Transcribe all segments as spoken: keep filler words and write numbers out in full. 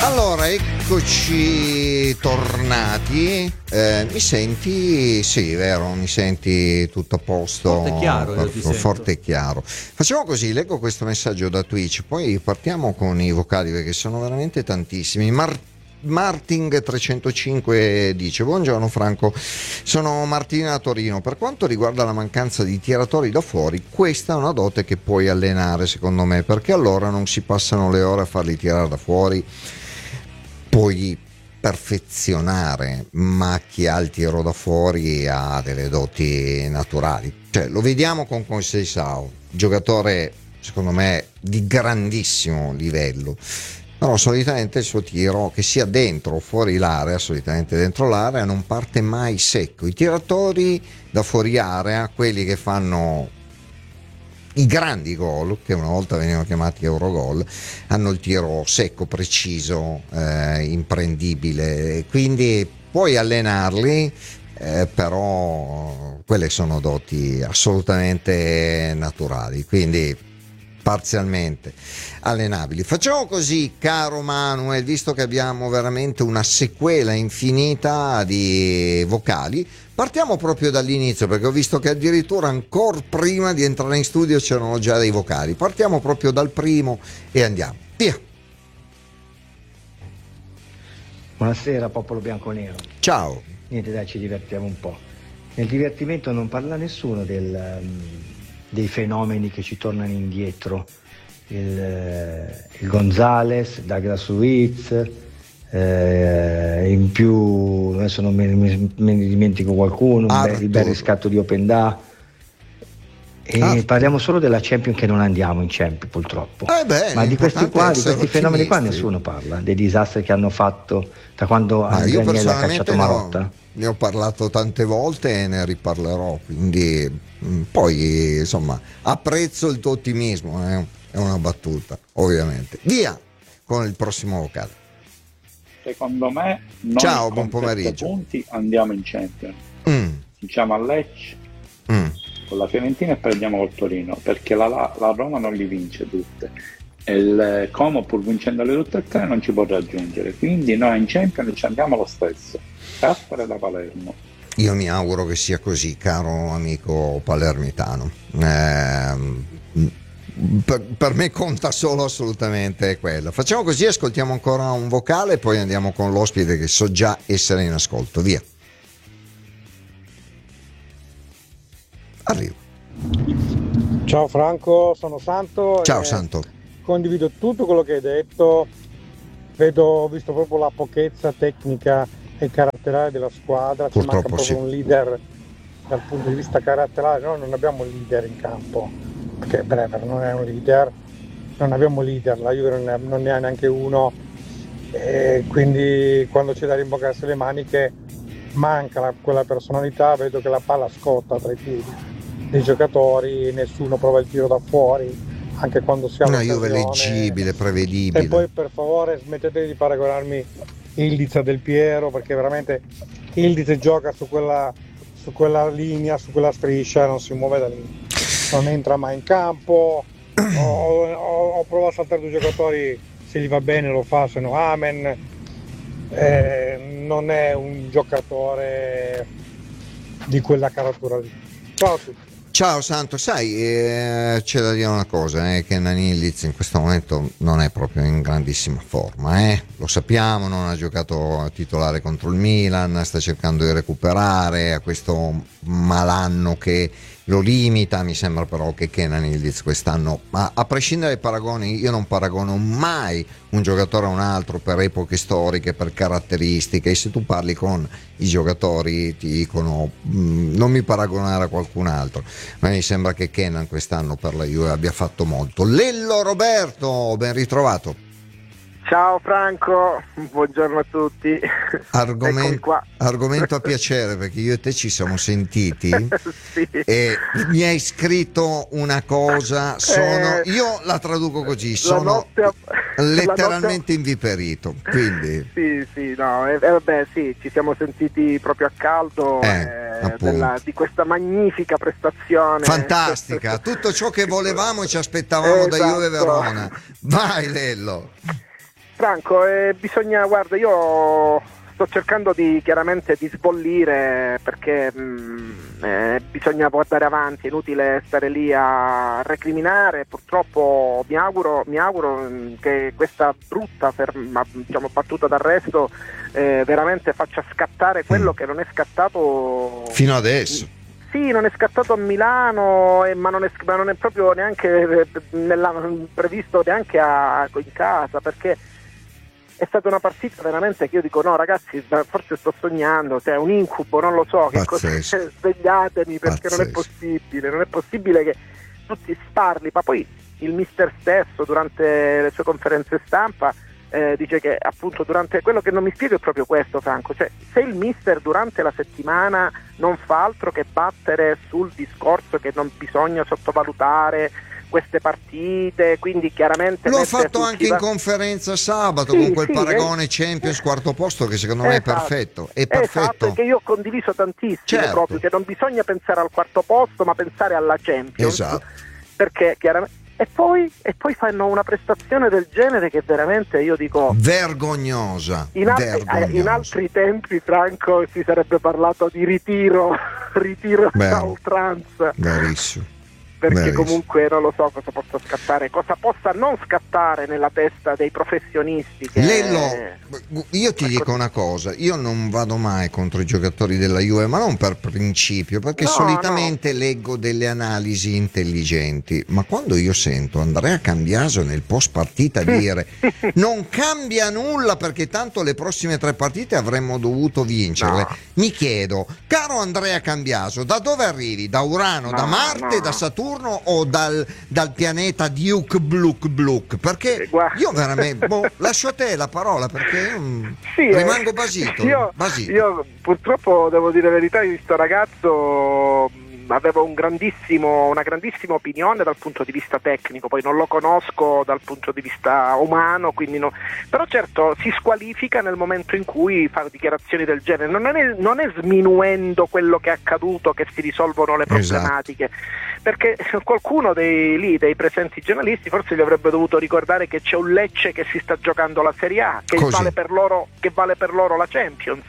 Allora, eccoci tornati. Eh, mi senti? Sì, vero, mi senti tutto a posto? Forte e chiaro, io ti sento. Forte e chiaro. Facciamo così, leggo questo messaggio da Twitch, poi partiamo con i vocali perché sono veramente tantissimi. Mar- Martin trecentocinque dice: buongiorno Franco, sono Martina da Torino. Per quanto riguarda la mancanza di tiratori da fuori, questa è una dote che puoi allenare secondo me, perché allora non si passano le ore a farli tirare da fuori. Puoi perfezionare, ma chi ha il tiro da fuori ha delle doti naturali. Cioè, lo vediamo con Conceição, giocatore secondo me di grandissimo livello. No, solitamente il suo tiro, che sia dentro o fuori l'area, solitamente dentro l'area, non parte mai secco. I tiratori da fuori area, quelli che fanno i grandi gol, che una volta venivano chiamati Eurogol, hanno il tiro secco, preciso, eh, imprendibile, quindi puoi allenarli, eh, però quelle sono doti assolutamente naturali, quindi parzialmente allenabili. Facciamo così, caro Manuel, visto che abbiamo veramente una sequela infinita di vocali, partiamo proprio dall'inizio, perché ho visto che addirittura ancora prima di entrare in studio c'erano già dei vocali. Partiamo proprio dal primo e andiamo. Via. Buonasera popolo bianconero. Ciao. Niente, dai, ci divertiamo un po'. Nel divertimento non parla nessuno del, um, dei fenomeni che ci tornano indietro. Il, il Gonzales, Douglas Luiz, eh, in più adesso non me, me, me ne dimentico qualcuno, il bel riscatto di Openda, e ah, parliamo solo della Champions, che non andiamo in Champions purtroppo, eh beh, ma di questi qua, di questi fenomeni qua nessuno parla, dei disastri che hanno fatto da quando Andrea Agnelli ha cacciato Marotta. No, ne ho parlato tante volte e ne riparlerò, quindi mh, poi insomma apprezzo il tuo ottimismo, eh? È una battuta ovviamente. Via con il prossimo vocale. Secondo me noi ciao, con buon pomeriggio punti andiamo in Champions, mm. diciamo a Lecce mm. con la Fiorentina e perdiamo col Torino, perché la, la Roma non li vince tutte e il Como, pur vincendole tutte e tre, non ci può raggiungere, quindi noi in Champions ci andiamo lo stesso. Caspare da Palermo. Io mi auguro che sia così, caro amico palermitano. eh, Per, per me conta solo assolutamente quello. Facciamo così, ascoltiamo ancora un vocale e poi andiamo con l'ospite che so già essere in ascolto. Via. Arrivo. Ciao Franco, sono Santo. Ciao Santo. Condivido tutto quello che hai detto. Vedo, ho visto proprio la pochezza tecnica e caratteriale della squadra. Ci manca proprio sì. un leader dal punto di vista caratteriale. Noi non abbiamo leader in campo, perché Bremer non è un leader, non abbiamo leader, la Juve non, è, non ne ha neanche uno, e quindi quando c'è da rimboccarsi le maniche manca la, quella personalità. Vedo che la palla scotta tra i piedi dei giocatori, nessuno prova il tiro da fuori anche quando si ha una Juve leggibile, prevedibile. E poi per favore smettete di paragonarmi Ildiz a Del Piero, perché veramente Ildiz gioca su quella, su quella linea, su quella striscia, non si muove da lì, non entra mai in campo. ho, ho, ho provato a saltare due giocatori, se gli va bene lo fa, se no amen. Eh, non è un giocatore di quella caratura lì. Ciao a tutti. Ciao Santo, sai, eh, c'è da dire una cosa, eh, che Nanilic in questo momento non è proprio in grandissima forma, eh? Lo sappiamo, non ha giocato titolare contro il Milan, sta cercando di recuperare, ha questo malanno che lo limita. Mi sembra però che Kenan Yildiz quest'anno, ma a prescindere dai paragoni, io non paragono mai un giocatore a un altro per epoche storiche, per caratteristiche, e se tu parli con i giocatori ti dicono mh, non mi paragonare a qualcun altro, ma mi sembra che Kenan quest'anno per la Juve abbia fatto molto. Lello Roberto, ben ritrovato. Ciao Franco, buongiorno a tutti. Argomento, argomento a piacere, perché io e te ci siamo sentiti sì. E mi hai scritto una cosa, sono, eh, io la traduco così, sono notte, letteralmente notte... inviperito, quindi sì sì no eh, vabbè sì, ci siamo sentiti proprio a caldo eh, eh, della, di questa magnifica prestazione fantastica, tutto ciò che volevamo e ci aspettavamo esatto. da Juve Verona. Vai Lello. Franco, eh, bisogna, guarda, io sto cercando di chiaramente di sbollire perché mh, eh, bisogna guardare avanti, è inutile stare lì a recriminare. Purtroppo mi auguro, mi auguro mh, che questa brutta ferma, diciamo, battuta d'arresto eh, veramente faccia scattare quello mm. che non è scattato fino adesso. Sì, non è scattato a Milano, eh, ma, non è, ma non è proprio neanche eh, nella, previsto neanche a, in casa, perché è stata una partita veramente che io dico no ragazzi, forse sto sognando, cioè un incubo, non lo so, che cosa, svegliatemi perché Pazzesco. non è possibile, non è possibile che tutti sparli, ma poi il mister stesso durante le sue conferenze stampa eh, dice che appunto durante, quello che non mi spiego è proprio questo, Franco, cioè se il mister durante la settimana non fa altro che battere sul discorso che non bisogna sottovalutare queste partite, quindi chiaramente l'ho fatto anche in conferenza sabato, sì, con quel sì, paragone eh, Champions quarto posto che secondo me esatto, è perfetto è perfetto esatto, che io ho condiviso tantissimo, certo. proprio che non bisogna pensare al quarto posto ma pensare alla Champions, esatto. perché chiaramente e poi, e poi fanno una prestazione del genere che veramente io dico vergognosa in, altri, vergognosa. in altri tempi, Franco, si sarebbe parlato di ritiro ritiro a oltranza, verissimo, perché verissimo. Comunque non lo so cosa possa scattare, cosa possa non scattare nella testa dei professionisti che... Lello, io ti dico una cosa, io non vado mai contro i giocatori della Juve, ma non per principio, perché no, solitamente no. leggo delle analisi intelligenti, ma quando io sento Andrea Cambiaso nel post partita dire non cambia nulla perché tanto le prossime tre partite avremmo dovuto vincerle, no. mi chiedo, caro Andrea Cambiaso, da dove arrivi? Da Urano, no, da Marte, no. da Saturno o dal, dal pianeta Duke Bluk Bluk? Perché io veramente boh, lascio a te la parola perché io sì, rimango basito, io, basito. Io purtroppo devo dire la verità di sto ragazzo, avevo un grandissimo, una grandissima opinione dal punto di vista tecnico, poi non lo conosco dal punto di vista umano, quindi no. Però certo si squalifica nel momento in cui fa dichiarazioni del genere, non è, non è sminuendo quello che è accaduto che si risolvono le problematiche, esatto. Perché qualcuno dei, lì, dei presenti giornalisti forse gli avrebbe dovuto ricordare che c'è un Lecce che si sta giocando la Serie A, che vale per loro, che vale per loro la Champions,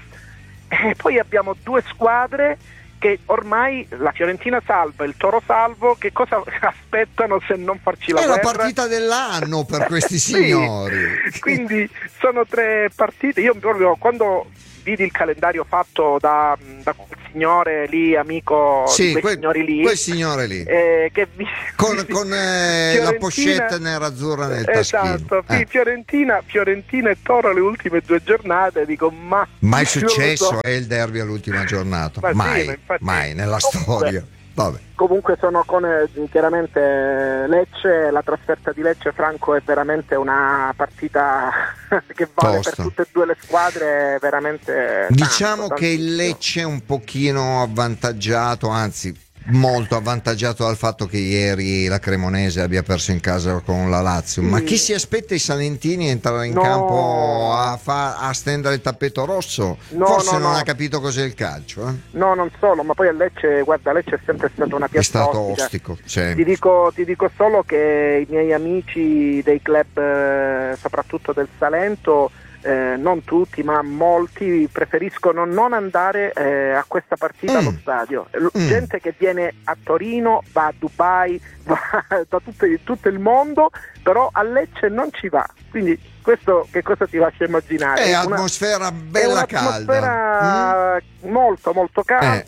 e poi abbiamo due squadre che ormai la Fiorentina salva, il Toro salvo, che cosa aspettano se non farci la è guerra? È la partita dell'anno per questi signori. Sì, quindi sono tre partite, io proprio quando vidi il calendario fatto da, da quel signore lì, amico sì, di quei quel, signori lì, quel signore lì. Eh, che vi, con, con eh, la pochette nerazzurra nel taschino. Esatto, eh. Fiorentina, Fiorentina e Toro le ultime due giornate, dico ma... Mai successo so. È il derby all'ultima giornata, ma mai, sì, ma infatti, mai nella comunque, storia. Vabbè. Comunque sono con eh, chiaramente Lecce, la trasferta di Lecce, Franco, è veramente una partita che vale Tosta. Per tutte e due le squadre, veramente diciamo tanto, che il Lecce è un pochino avvantaggiato, anzi molto avvantaggiato dal fatto che ieri la Cremonese abbia perso in casa con la Lazio, sì. Ma chi si aspetta i salentini a entrare in no. campo a, fa, a stendere il tappeto rosso? No, forse no, non no. ha capito cos'è il calcio, eh? No, non solo, ma poi a Lecce, guarda, Lecce è sempre stata una piazza è stato ostica. ostico, sì. ti, dico, ti dico solo che i miei amici dei club, eh, soprattutto del Salento, Eh, non tutti ma molti preferiscono non andare eh, a questa partita mm. allo stadio, L- mm. gente che viene a Torino, va a Dubai, va da tutto, tutto il mondo, però a Lecce non ci va, quindi questo che cosa ti lascia immaginare? È una, atmosfera bella è un'atmosfera mm. molto molto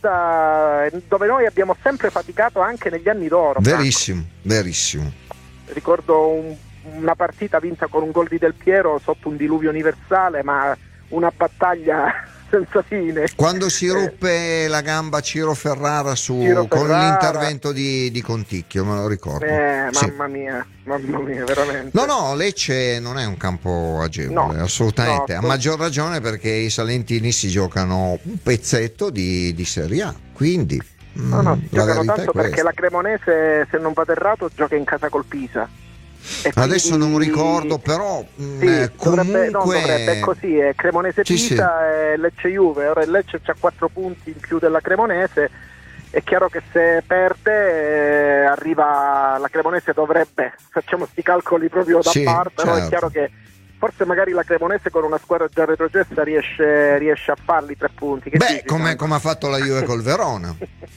calda, eh. dove noi abbiamo sempre faticato anche negli anni d'oro. Verissimo, Franco. verissimo. Ricordo un una partita vinta con un gol di Del Piero sotto un diluvio universale, ma una battaglia senza fine. Quando si ruppe eh, la gamba Ciro Ferrara, su, Ciro con Ferrara. l'intervento di, di Conticchio, me lo ricordo. Eh, sì. mamma mia, mamma mia, veramente. No, no, Lecce non è un campo agevole, no, assolutamente. No, a maggior ragione perché i salentini si giocano un pezzetto di, di Serie A, quindi... No, no, si giocano tanto perché questa. La Cremonese, se non vado errato, gioca in casa col Pisa. E adesso quindi... non ricordo, però sì, eh, comunque dovrebbe, no, dovrebbe, è così, è Cremonese sì, Pisa sì. E Lecce Juve. Ora il Lecce c'ha quattro punti in più della Cremonese, è chiaro che se perde eh, arriva la Cremonese, dovrebbe, facciamo sti calcoli proprio da sì, parte, certo. però è chiaro che forse magari la Cremonese con una squadra già retrocessa riesce, riesce a farli tre punti. Che Beh, dici, come, come ha fatto la Juve col Verona.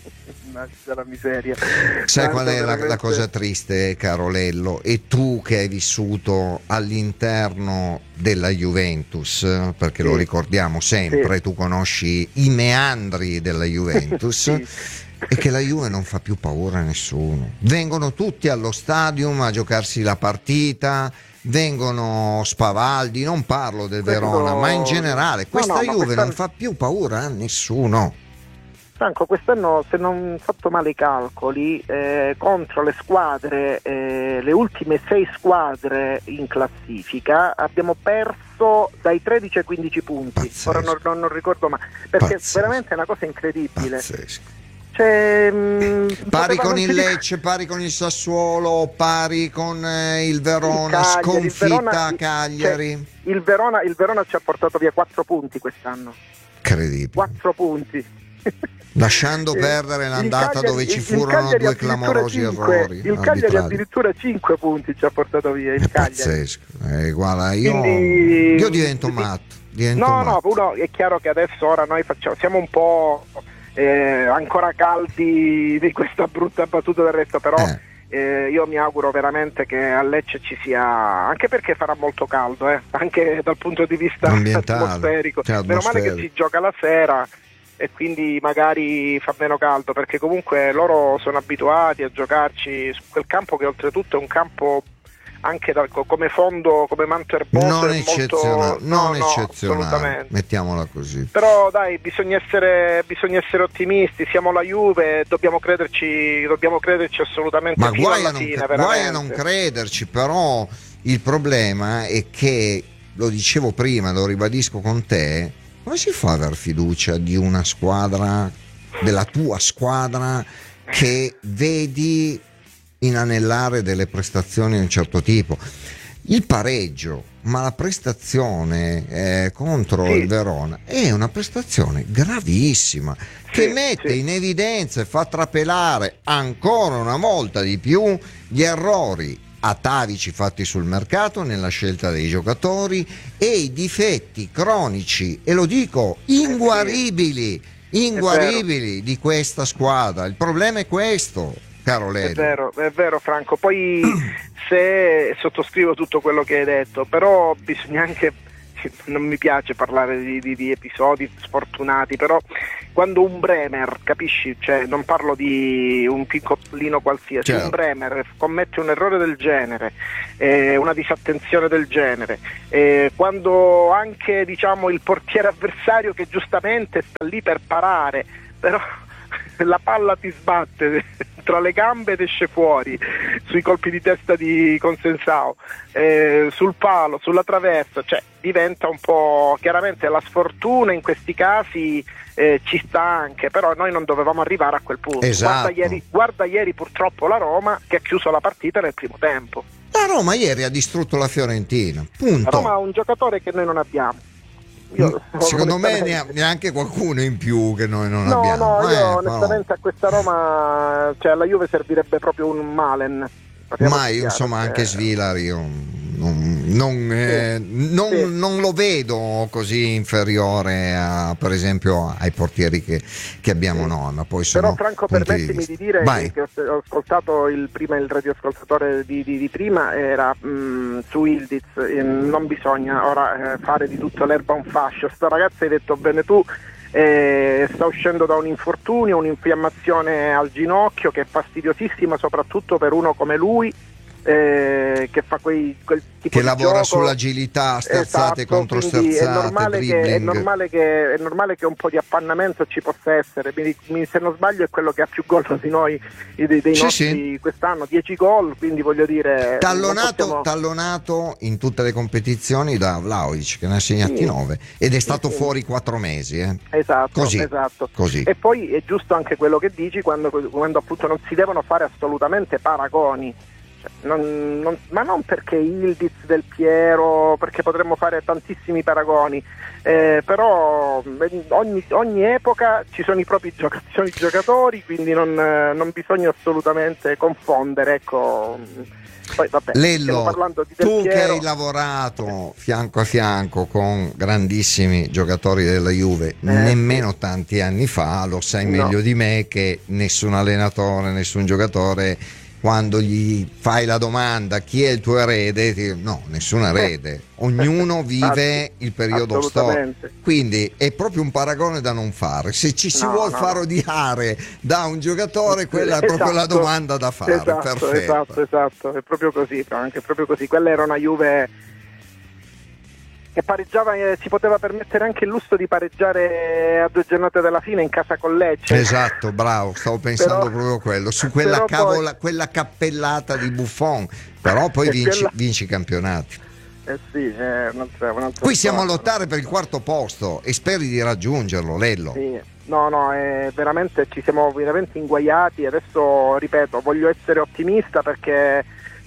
La miseria. Sai Tanto qual è la, veramente... la cosa triste, caro Lello? E tu che hai vissuto all'interno della Juventus, perché sì. lo ricordiamo sempre, sì. tu conosci i meandri della Juventus, sì. e che la Juve non fa più paura a nessuno. Vengono tutti allo stadium a giocarsi la partita, vengono spavaldi, non parlo del Questo... Verona, ma in generale questa no, no, Juve quest'anno... non fa più paura a nessuno. Franco, quest'anno, se non ho fatto male i calcoli, eh, contro le squadre, eh, le ultime sei squadre in classifica, abbiamo perso dai tredici ai quindici punti. Pazzesco. Ora non, non, non ricordo mai, perché Pazzesco. veramente è una cosa incredibile. Pazzesco. Cioè, mh, pari con il dico... Lecce, pari con il Sassuolo, pari con eh, il Verona, il Cagliari, sconfitta il Verona, a Cagliari. Cioè, il, Verona, il Verona ci ha portato via quattro punti quest'anno. Incredibile. quattro punti. Lasciando perdere l'andata Cagliari, dove ci il, furono il due clamorosi cinque, errori. Il Cagliari arbitrali. addirittura cinque punti ci ha portato via. Il È Cagliari. pazzesco. Eh, guarda, io, Quindi, io divento matto. Divento no, matto. no, uno, è chiaro che adesso ora noi facciamo, siamo un po' eh, ancora caldi di questa brutta battuta del resto, però Eh. eh, io mi auguro veramente che a Lecce ci sia, anche perché farà molto caldo, eh, anche dal punto di vista Ambientale, atmosferico. cioè, Meno male che atmosferico. si gioca la sera e quindi magari fa meno caldo, perché comunque loro sono abituati a giocarci su quel campo che oltretutto è un campo anche da, come fondo, come manto erboso Non è eccezionale, molto, non no, no, eccezionale, assolutamente. mettiamola così. Però dai, bisogna essere, bisogna essere ottimisti, siamo la Juve, dobbiamo crederci, dobbiamo crederci assolutamente Ma fino guai a, alla non, fine, guai a non veramente. crederci, però il problema è che, lo dicevo prima, lo ribadisco con te, come si fa ad aver fiducia di una squadra, della tua squadra, che vedi inanellare delle prestazioni di un certo tipo? Il pareggio, ma la prestazione eh, contro Sì. il Verona è una prestazione gravissima, che Sì, mette sì. in evidenza e fa trapelare ancora una volta di più gli errori atavici fatti sul mercato nella scelta dei giocatori e i difetti cronici, e lo dico, inguaribili, inguaribili di questa squadra. Il problema è questo, caro Lello. È vero, è vero Franco, poi se sottoscrivo tutto quello che hai detto, però bisogna anche, non mi piace parlare di, di, di episodi sfortunati, però quando un Bremer, capisci, cioè non parlo di un piccolino qualsiasi, Certo. un Bremer commette un errore del genere, eh, una disattenzione del genere, eh, quando anche diciamo il portiere avversario che giustamente sta lì per parare, però la palla ti sbatte tra le gambe ed esce fuori sui colpi di testa di Consensao, eh, sul palo, sulla traversa, cioè diventa un po', chiaramente la sfortuna in questi casi eh, ci sta anche, però noi non dovevamo arrivare a quel punto. Esatto. Guarda ieri, guarda ieri purtroppo la Roma che ha chiuso la partita nel primo tempo. La Roma ieri ha distrutto la Fiorentina, punto. La Roma ha un giocatore che noi non abbiamo. Io, Secondo me onestamente- neanche qualcuno in più che noi non No, abbiamo. no, eh, io però. onestamente a questa Roma, cioè alla Juve servirebbe proprio un Malen. Parliamo Ma io, chiaro, insomma, cioè- anche Svilar io non, non, eh, non- sì. non lo vedo così inferiore a, per esempio, ai portieri che, che abbiamo Sì. noi, ma poi sono Però Franco, punti permettimi vista. di dire Vai. che, che ho, ho ascoltato il prima il radioascoltatore di, di, di prima, era mh, su Ildiz, eh, non bisogna ora eh, fare di tutto l'erba un fascio. Sta ragazza, hai detto bene tu, eh, sta uscendo da un infortunio, un'infiammazione al ginocchio che è fastidiosissima soprattutto per uno come lui, eh, che fa quei, quel tipo Che di lavora gioco. sull'agilità, sterzate Esatto, contro quindi sterzate, è normale, che, è, dribbling. normale che, è normale che un po' di appannamento ci possa essere. Mi- mi- se non sbaglio è quello che ha più gol di noi, dei, dei Sì, nostri sì. quest'anno, dieci gol, quindi voglio dire Tallonato, non possiamo- tallonato in tutte le competizioni da Vlahovic, che ne ha segnati Sì. nove ed è stato sì. fuori quattro mesi. Eh. Esatto, Così, esatto. così. E poi è giusto anche quello che dici quando, quando appunto non si devono fare assolutamente paragoni. non, non, ma non perché Ildiz, Del Piero, perché potremmo fare tantissimi paragoni, eh, però ogni, ogni epoca ci sono i propri gioca- ci sono i giocatori, quindi non, non bisogna assolutamente confondere, ecco. Poi, vabbè, Lello, parlando di Del tu Piero, che hai lavorato fianco a fianco con grandissimi giocatori della Juve, eh, nemmeno sì. tanti anni fa, lo sai no. meglio di me che nessun allenatore, nessun giocatore, quando gli fai la domanda chi è il tuo erede, ti, no, nessun erede, ognuno vive il periodo storico, quindi è proprio un paragone da non fare. Se ci si no, vuol no, far odiare da un giocatore, quella è esatto, proprio la domanda da fare. Esatto, Perfetto. esatto, esatto, è proprio così, anche proprio così. Quella era una Juve che pareggiava, eh, si poteva permettere anche il lusso di pareggiare a due giornate dalla fine in casa con Lecce. Esatto, bravo, stavo pensando però, proprio quello, su quella, cavola, poi, quella cappellata di Buffon, però poi vinci, quella... vinci i campionati. Eh sì, è un'altra, un'altra Qui siamo a lottare per il quarto posto e speri di raggiungerlo, Lello. Sì, no, no, è veramente, ci siamo veramente inguaiati. Adesso, ripeto, voglio essere ottimista perché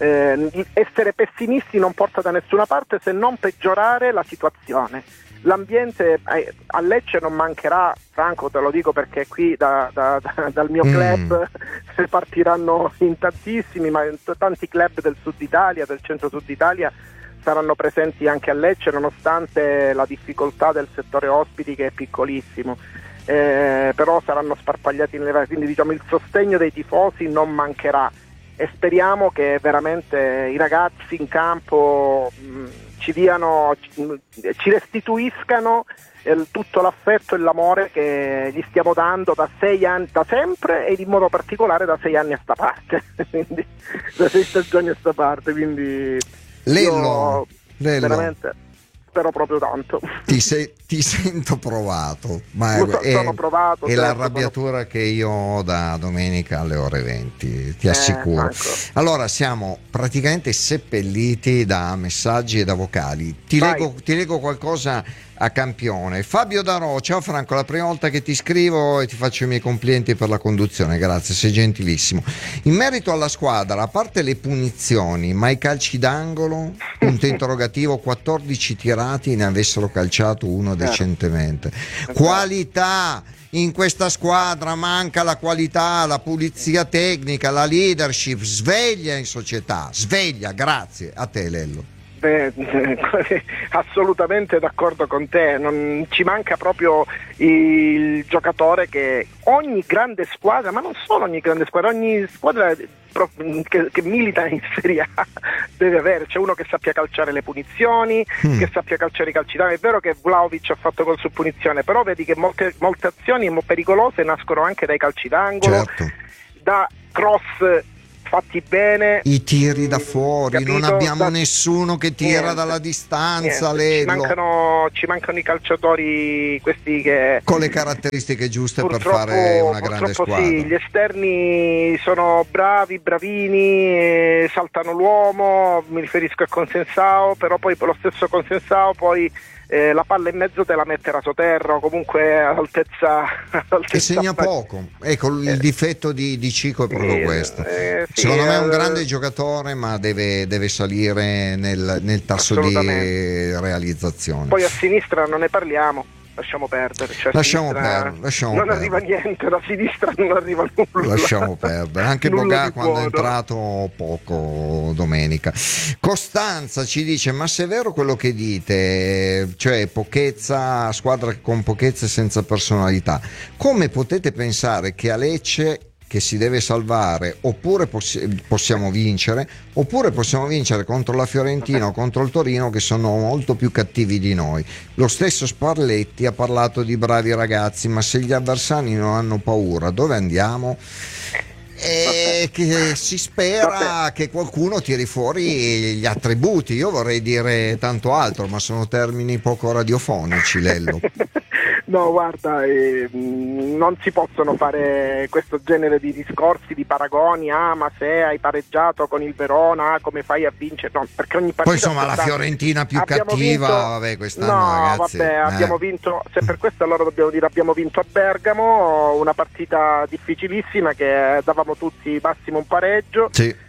eh, essere pessimisti non porta da nessuna parte se non peggiorare la situazione. L'ambiente eh, a Lecce non mancherà, Franco, te lo dico perché qui da, da, da, dal mio club mm. partiranno in tantissimi, ma in tanti club del sud Italia, del centro-sud Italia saranno presenti anche a Lecce, nonostante la difficoltà del settore ospiti che è piccolissimo, eh, però saranno sparpagliati nelle varie, quindi diciamo il sostegno dei tifosi non mancherà e speriamo che veramente i ragazzi in campo mh, ci diano, ci, ci restituiscano eh, tutto l'affetto e l'amore che gli stiamo dando da sei anni, da sempre, e in modo particolare da sei anni a sta parte, quindi da sei stagioni a sta parte, quindi Lello, Lello, veramente spero proprio tanto. Ti, se, ti sento provato, ma so, è, sono provato, è certo, l'arrabbiatura sono... che io ho da domenica alle ore venti, ti eh, assicuro. Franco. Allora siamo praticamente seppelliti da messaggi e da vocali. Ti leggo, ti leggo qualcosa a campione. Fabio Darò, ciao Franco, la prima volta che ti scrivo e ti faccio i miei complimenti per la conduzione, grazie, sei gentilissimo. In merito alla squadra, a parte le punizioni, ma i calci d'angolo? Punto interrogativo, quattordici tirati, ne avessero calciato uno decentemente. Qualità! In questa squadra manca la qualità, la pulizia tecnica, la leadership, sveglia in società, sveglia, grazie. A te Lello. Beh, assolutamente d'accordo con te, non ci manca proprio il giocatore che ogni grande squadra, ma non solo ogni grande squadra, ogni squadra che, che milita in Serie A deve avere, c'è uno che sappia calciare le punizioni, mm. che sappia calciare i calci d'angolo. È vero che Vlahovic ha fatto gol su punizione, però vedi che molte, molte azioni pericolose nascono anche dai calci d'angolo, certo. da cross fatti bene, i tiri da fuori, capito? Non abbiamo da... nessuno che tira niente, dalla distanza, ci mancano, ci mancano i calciatori questi che con le caratteristiche giuste per fare una grande squadra. Sì, gli esterni sono bravi, bravini, saltano l'uomo, mi riferisco a Consensao, però poi lo stesso Consensao poi Eh, la palla in mezzo te la mette rasoterra, comunque all'altezza, all'altezza e segna fa... poco, ecco il eh. difetto di, di Cico è proprio eh, questo eh, sì, secondo me è un eh, grande giocatore, ma deve, deve salire nel, nel tasso di realizzazione. Poi a sinistra non ne parliamo, lasciamo perdere, cioè lasciamo perdere lasciamo non perdere. Arriva niente, da sinistra non arriva nulla, lasciamo perdere, anche Bogà quando buono. È entrato poco domenica. Costanza ci dice: ma se è vero quello che dite, cioè pochezza, squadra con pochezza e senza personalità, come potete pensare che a Lecce, che si deve salvare, oppure poss- possiamo vincere, oppure possiamo vincere contro la Fiorentina o contro il Torino, che sono molto più cattivi di noi? Lo stesso Sparletti ha parlato di bravi ragazzi, ma se gli avversari non hanno paura, dove andiamo? E che si spera che qualcuno tiri fuori gli attributi. Io vorrei dire tanto altro, ma sono termini poco radiofonici, Lello. No, guarda, eh, non si possono fare questo genere di discorsi, di paragoni. Ah, ma se hai pareggiato con il Verona, ah, come fai a vincere? No, perché ogni partita. Poi insomma la Fiorentina più cattiva, vinto... vabbè, quest'anno no, ragazzi. vabbè, eh. abbiamo vinto. Se per questo allora dobbiamo dire abbiamo vinto a Bergamo, una partita difficilissima che davamo tutti massimo un pareggio. Sì.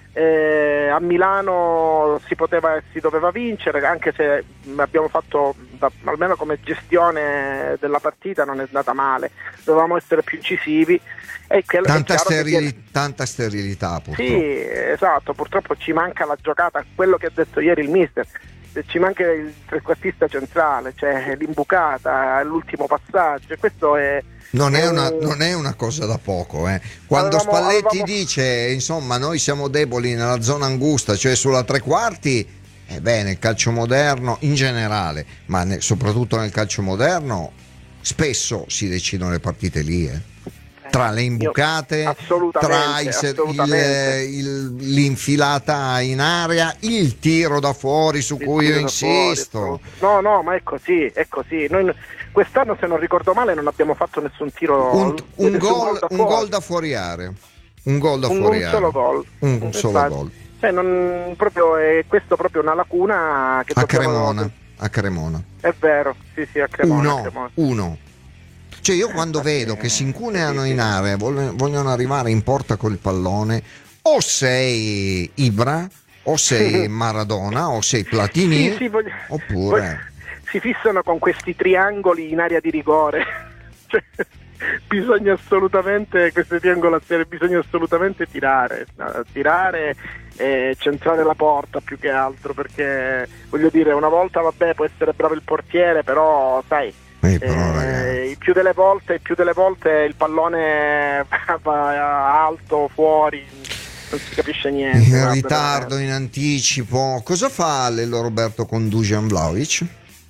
Eh, a Milano si poteva e si doveva vincere, anche se abbiamo fatto, da, almeno come gestione della partita non è andata male, dovevamo essere più incisivi. E che, tanta, sterili, viene... tanta sterilità purtroppo. Sì, esatto, purtroppo ci manca la giocata, quello che ha detto ieri il mister, ci manca il trequartista centrale, cioè l'imbucata, l'ultimo passaggio, questo è Non è, una, non è una cosa da poco, eh. Quando avevamo, Spalletti avevamo... dice insomma noi siamo deboli nella zona angusta, cioè sulla tre quarti, ebbene il calcio moderno in generale, ma ne, soprattutto nel calcio moderno spesso si decidono le partite lì, eh. Tra le imbucate, tra i, il, il, l'infilata in area, il tiro da fuori su il cui io insisto. Fuori, no, no, ma è così, è così. Noi quest'anno, se non ricordo male, non abbiamo fatto nessun tiro. Un, un, gol, da, un gol da fuori area. Un gol da un, fuori un area. Solo gol. Un, un solo gol. Cioè, non, proprio è questo proprio una lacuna che a dobbiamo... Cremona. A Cremona. È vero, sì, sì, a Cremona. Uno. A Cremona. Uno. Cioè io quando vedo che si incuneano in area, vogliono arrivare in porta col pallone, o sei Ibra, o sei Maradona, o sei Platini, sì, sì, voglio, oppure voglio, si fissano con questi triangoli in area di rigore. Cioè, bisogna assolutamente, queste triangolazioni, bisogna assolutamente tirare, tirare e centrare la porta più che altro, perché voglio dire, una volta vabbè può essere bravo il portiere, però sai, Eh, però, eh, più delle volte più delle volte il pallone va alto, fuori, non si capisce niente. In guarda, ritardo, veramente. in anticipo. Cosa fa Lello Roberto con Dusan Vlahovic?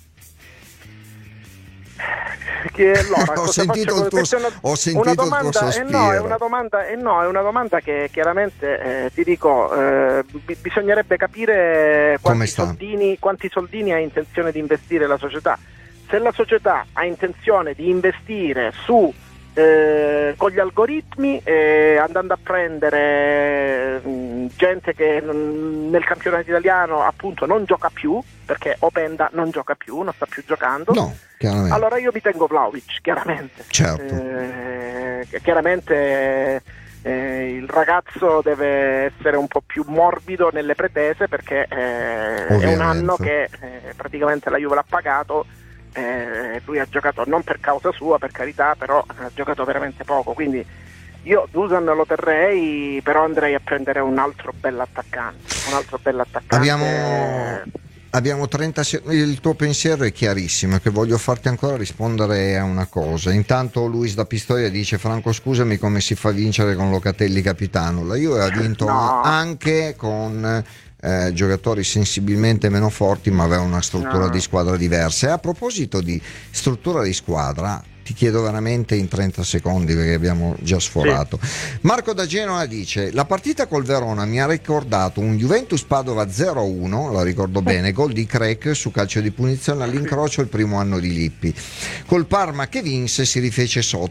Che, allora, ho, cosa sentito faccio? il tuo, una, ho sentito una domanda, il tuo eh sospiro. no, è una domanda, eh no, è una domanda che chiaramente eh, ti dico, eh, b- bisognerebbe capire quanti soldini, quanti soldini ha intenzione di investire la società. Se la società ha intenzione di investire su eh, con gli algoritmi, eh, andando a prendere mh, gente che mh, nel campionato italiano appunto non gioca più, perché Openda non gioca più, non sta più giocando, no, chiaramente. Allora io mi tengo Vlahovic, chiaramente. Certo. Eh, chiaramente eh, il ragazzo deve essere un po' più morbido nelle pretese, perché eh, è un anno che eh, praticamente la Juve l'ha pagato. Eh, lui ha giocato non per causa sua, per carità, però ha giocato veramente poco, quindi io Dusan lo terrei, però andrei a prendere un altro bell'attaccante un altro bell'attaccante. Abbiamo, abbiamo trenta secondi. Il tuo pensiero è chiarissimo, che voglio farti ancora rispondere a una cosa. Intanto Luis da Pistoia dice: Franco, scusami, come si fa a vincere con Locatelli capitano? La Juve ha vinto no. anche con Eh, giocatori sensibilmente meno forti, ma aveva una struttura no. di squadra diversa. E a proposito di struttura di squadra, ti chiedo veramente in trenta secondi, perché abbiamo già sforato. Sì. Marco da Genova dice: la partita col Verona mi ha ricordato un Juventus Padova zero a uno, la ricordo bene, gol di Craig su calcio di punizione all'incrocio il primo anno di Lippi. Col Parma che vinse si rifece sotto